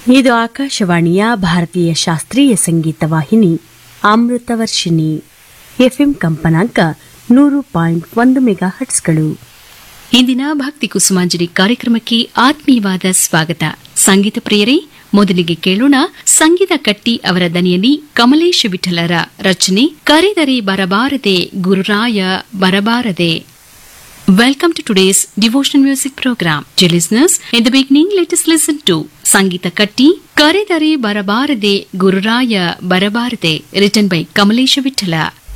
ಇದು ಆಕಾಶವಾಣಿಯ ಭಾರತೀಯ ಶಾಸ್ತ್ರೀಯ ಸಂಗೀತ ವಾಹಿನಿ ಅಮೃತವರ್ಷಿಣಿ ಎಫ್ಎಂ ಕಂಪನಾಂಕ 100.1 ಮೆಗಾಹರ್ಟ್ಸ್ಗಳು. ಇಂದಿನ ಭಕ್ತಿ ಕುಸುಮಾಂಜಲಿ ಕಾರ್ಯಕ್ರಮಕ್ಕೆ ಆತ್ಮೀಯವಾದ ಸ್ವಾಗತ. ಸಂಗೀತ ಪ್ರಿಯರೇ, ಮೊದಲಿಗೆ ಕೇಳೋಣ ಸಂಗೀತ ಕಟ್ಟಿ ಅವರ ದನಿಯಲ್ಲಿ ಕಮಲೇಶ ವಿಠಲರ ರಚನೆ ಕರೆದರೆ ಬರಬಾರದೆ Gururaya ಬರಬಾರದೆ. Welcome to today's devotional music program. Dear listeners, in the beginning, let us listen to Sangeeta Katti, Karedare Barabarade Gururaya Barabarade, written by Kamalesha Vittala.